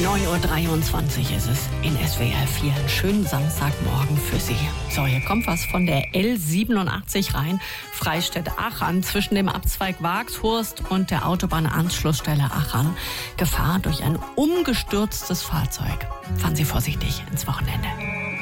9:23 Uhr ist es in SWR 4. Einen schönen Samstagmorgen für Sie. So, hier kommt was von der L87 rein. Freistädt-Achern zwischen dem Abzweig Waaghurst und der Autobahnanschlussstelle Achern. Gefahr durch ein umgestürztes Fahrzeug. Fahren Sie vorsichtig ins Wochenende.